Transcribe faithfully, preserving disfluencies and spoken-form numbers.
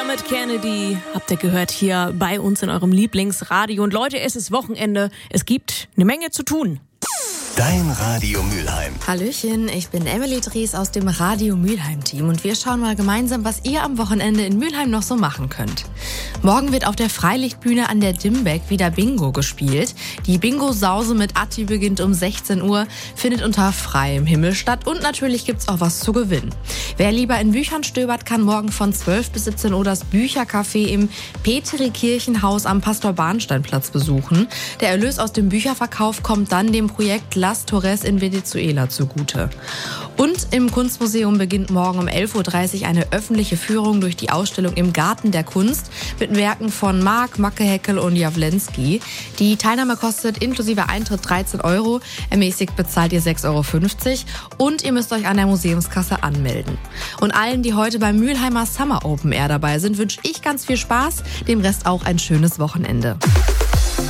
mit Kennedy habt ihr gehört hier bei uns in eurem Lieblingsradio. Und Leute, es ist Wochenende. Es gibt eine Menge zu tun. Dein Radio Mülheim. Hallöchen, ich bin Emily Dries aus dem Radio Mülheim-Team und wir schauen mal gemeinsam, was ihr am Wochenende in Mülheim noch so machen könnt. Morgen wird auf der Freilichtbühne an der Dimbeck wieder Bingo gespielt. Die Bingo-Sause mit Atti beginnt um sechzehn Uhr, findet unter freiem Himmel statt und natürlich gibt's auch was zu gewinnen. Wer lieber in Büchern stöbert, kann morgen von zwölf bis siebzehn Uhr das Büchercafé im Petri-Kirchenhaus am Pastor-Bahnstein-Platz besuchen. Der Erlös aus dem Bücherverkauf kommt dann dem Projekt Las Torres in Venezuela zugute. Und im Kunstmuseum beginnt morgen um elf Uhr dreißig eine öffentliche Führung durch die Ausstellung im Garten der Kunst mit Werken von Mark, Mackeheckel und Jawlensky. Die Teilnahme kostet inklusive Eintritt dreizehn Euro, ermäßigt bezahlt ihr sechs Euro fünfzig und ihr müsst euch an der Museumskasse anmelden. Und allen, die heute beim Mülheimer Summer Open Air dabei sind, wünsche ich ganz viel Spaß, dem Rest auch ein schönes Wochenende.